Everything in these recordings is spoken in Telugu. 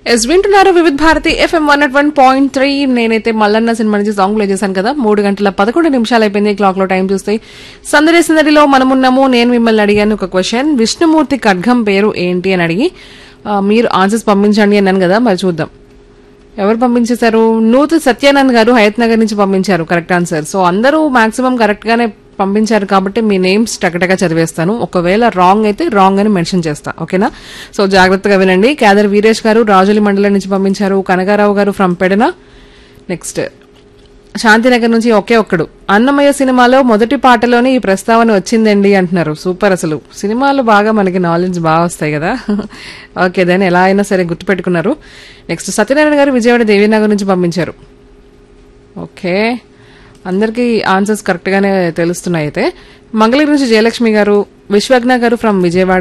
ఎస్ వింటున్నారు వివిధ భారతి ఎఫ్ఎం 101.3. నేనైతే మల్లన్న సినిమా నుంచి సాంగ్ ప్లే చేశాను కదా. 3:11 అయిపోయింది క్లాక్ లో టైం చూస్తే. సందడి సందడిలో మనమున్నాము. నేను మిమ్మల్ని అడిగాను ఒక క్వశ్చన్, విష్ణుమూర్తి ఖడ్గం పేరు ఏంటి అని అడిగి మీరు ఆన్సర్స్ పంపించండి అన్నాను కదా. మరి చూద్దాం ఎవరు పంపించేశారు. నూతు సత్యానంద్ గారు హయత్ నగర్ నుంచి పంపించారు కరెక్ట్ ఆన్సర్. సో అందరూ మాక్సిమం కరెక్ట్ గానే పంపించారు కాబట్టి మీ నేమ్స్ టకటగా చదివేస్తాను. ఒకవేళ రాంగ్ అయితే రాంగ్ అని మెన్షన్ చేస్తా, ఓకేనా? సో జాగ్రత్తగా వినండి. కేదర్ వీరేష్ గారు రాజులి మండలం నుంచి పంపించారు. కనకారావు గారు ఫ్రమ్ పెడన. నెక్స్ట్ శాంతినగర్ నుంచి ఒకే ఒక్కడు, అన్నమయ్య సినిమాలో మొదటి పాటలోనే ఈ ప్రస్తావన వచ్చిందండి అంటున్నారు. సూపర్, అసలు సినిమాలు బాగా మనకి నాలెడ్జ్ బాగా వస్తాయి కదా. ఓకే, దాన్ని ఎలా అయినా సరే గుర్తుపెట్టుకున్నారు. నెక్స్ట్ సత్యనారాయణ గారు విజయవాడ దేవీనగర్ నుంచి పంపించారు. ఓకే, అందరికీ ఆన్సర్స్ కరెక్ట్ గానే తెలుస్తున్నాయి. అయితే మంగళగిరి నుంచి జయలక్ష్మి గారు, విశ్వజ్ఞ గారు ఫ్రమ్ విజయవాడ,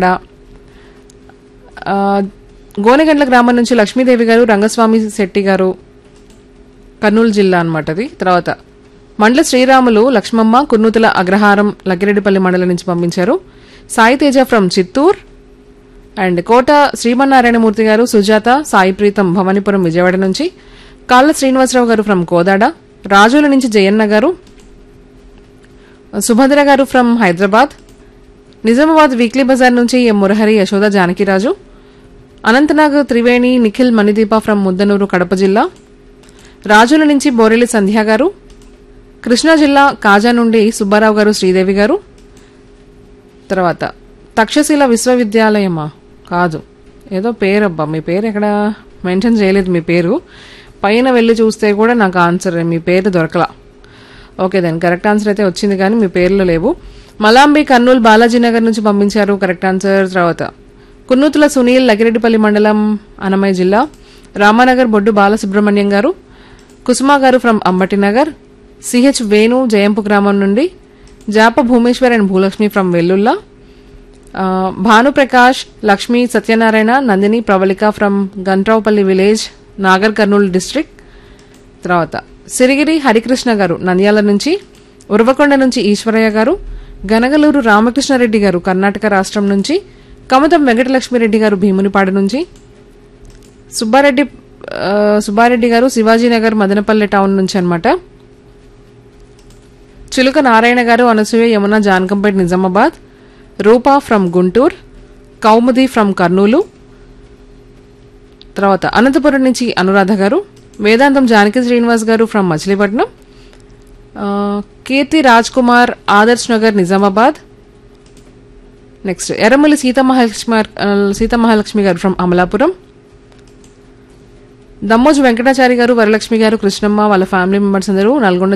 గోనెగండ్ల గ్రామం నుంచి లక్ష్మీదేవి గారు, రంగస్వామి శెట్టి గారు, కర్నూలు జిల్లా అనమాట అది. తర్వాత మండల శ్రీరాములు లక్ష్మమ్మ కుర్నూతుల అగ్రహారం లక్కిరెడ్డిపల్లి మండలం నుంచి పంపించారు. సాయి తేజ ఫ్రమ్ చిత్తూర్ అండ్ కోట శ్రీమన్నారాయణమూర్తి గారు, సుజాత, సాయి ప్రీతం భవానీపురం విజయవాడ నుంచి, కాళ్ళ శ్రీనివాసరావు గారు ఫ్రమ్ కోదాడ, రాజుల నుంచి జయన్న గారు, సుభద్ర గారు ఫ్రమ్ హైదరాబాద్, నిజామాబాద్ వీక్లీ బజార్ నుంచి ఎం మురహరి, యశోద, జానకిరాజు, అనంతనాగ్ త్రివేణి, నిఖిల్, మణిదీప ఫ్రమ్ ముద్దనూరు కడప జిల్లా, రాజుల నుంచి బోరెల్లి సంధ్య గారు, కృష్ణా జిల్లా కాజా నుండి సుబ్బారావు గారు, శ్రీదేవి గారు. తర్వాత తక్షశిల విశ్వవిద్యాలయమా కాదు, ఏదో పేరబ్బా, మీ పేరు ఎక్కడ మెన్షన్ చేయలేదు. మీ పేరు పైన వెళ్ళి చూస్తే కూడా నాకు ఆన్సర్ మీ పేరు దొరకలా. ఓకే, దాని కరెక్ట్ ఆన్సర్ అయితే వచ్చింది కానీ మీ పేర్లు లేవు. మలాంబి కర్నూలు బాలాజీ నగర్ నుంచి పంపించారు కరెక్ట్ ఆన్సర్. తర్వాత కున్నూతుల సునీల్ లగిరెడ్డిపల్లి మండలం అన్నమయ్య జిల్లా, రామానగర్ బొడ్డు బాలసుబ్రహ్మణ్యం గారు, కుసుమా గారు ఫ్రమ్ అంబటినగర్, సిహెచ్ వేణు జయంపు గ్రామం నుండి, జాప Bhumeshwar and Bhulakshmi from Vellulla, Bhanuprakash, Lakshmi, Satyanarayana, Nandini, Pravalika from Gantraopalli village, Nagar Kurnool district. తర్వాత సిరిగిరి హరికృష్ణ గారు నంద్యాల నుంచి, ఉరవకొండ నుంచి ఈశ్వరయ్య గారు, గనగలూరు రామకృష్ణారెడ్డి గారు కర్ణాటక రాష్ట్రం నుంచి, కమతం వెంకటలక్ష్మిరెడ్డి గారు భీమునిపాడు నుంచి, సుబ్బారెడ్డి గారు శివాజీనగర్ మదనపల్లె టౌన్ నుంచి అనమాట, చిలుక నారాయణ గారు, అనసూయ, యమున, జానకంపేట నిజామాబాద్, రూపా from Guntur, Kaumudi from Kurnool. తర్వాత అనంతపురం నుంచి అనురాధ గారు, వేదాంతం జానకి శ్రీనివాస్ గారు from Machilipatnam, Keerthi Raj Kumar Adarsh Nagar Nizamabad. Next Erramalli Seetha Mahalakshmi గారు ఫ్రమ్ అమలాపురం, దమ్మోజు వెంకటాచారి గారు, వరలక్ష్మి గారు, కృష్ణమ్మ వాళ్ళ ఫ్యామిలీ మెంబర్స్ అందరూ నల్గొండ